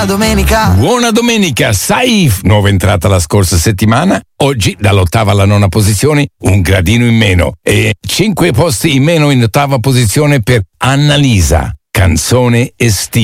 Domenica. Buona domenica, Saif, nuova entrata la scorsa settimana, oggi dall'8ª alla 9ª posizione un gradino in meno e 5 posti in meno in 8ª posizione per Annalisa, canzone estiva.